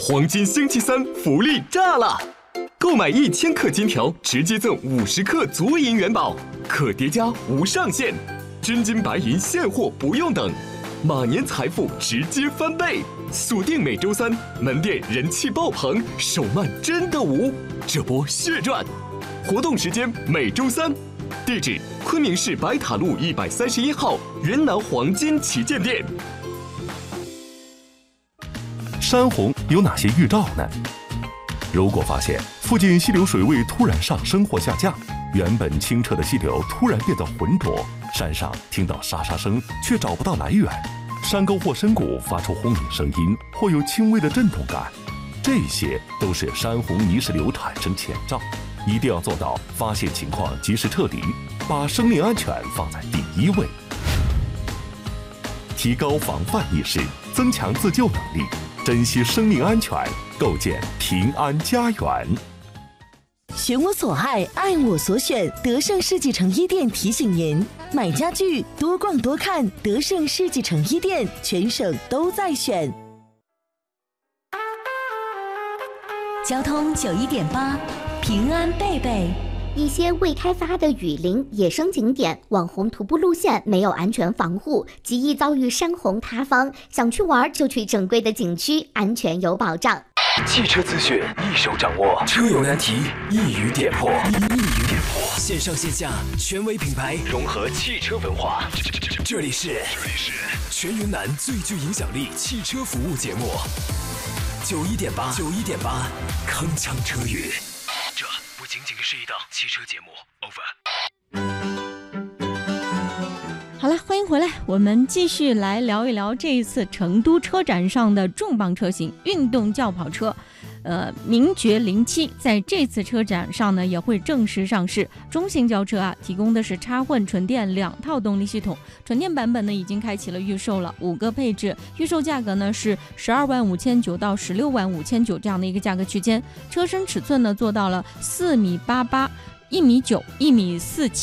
黄金星期三福利炸了！购买1000克金条，直接赠50克足银元宝，可叠加无上限，真金白银现货不用等，马年财富直接翻倍！锁定每周三，门店人气爆棚，手慢真的无，这波血赚！活动时间每周三，地址昆明市白塔路131号云南黄金旗舰店。 山洪有哪些预兆呢？如果发现附近溪流水位突然上升或下降，原本清澈的溪流突然变得浑浊，山上听到沙沙声却找不到来源，山沟或深谷发出轰鸣声音或有轻微的震动感，这些都是山洪泥石流产生前兆，一定要做到发现情况及时撤离，把生命安全放在第一位。提高防范意识，增强自救能力，珍惜生命安全，构建平安家园。 选我所爱，爱我所选。德胜世纪城一店提醒您：买家具多逛多看，德胜世纪城一店，全省都在选。 交通91.8，平安贝贝。 一些未开发的雨林、野生景点、网红徒步路线没有安全防护，极易遭遇山洪塌方。想去玩就去正规的景区，安全有保障。 汽车资讯一手掌握，车友难题一语点破。线上线下权威品牌融合汽车文化，这里是全云南最具影响力汽车服务节目91.8，铿锵车语。这不仅仅是一档汽车节目 ，over。 好了，欢迎回来，我们继续来聊一聊这一次成都车展上的重磅车型运动轿跑车。名爵07在这次车展上呢也会正式上市。中型轿车啊，提供的是插混纯电2套动力系统，纯电版本呢已经开启了预售了，5个配置，预售价格呢是12.599万到16.599万这样的一个价格区间。车身尺寸呢做到了4.88米、1.9米、1.47米。